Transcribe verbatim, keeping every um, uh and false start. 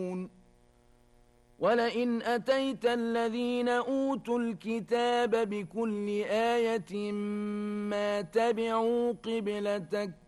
ولئن أتيت الذين أوتوا الكتاب بكل آية ما تبعوا قبلتك